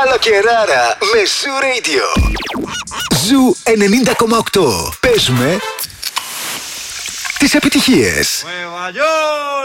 Καλοκαιράρα με Ζου Radio. Ζου 90,8. Παίζουμε τις επιτυχίες.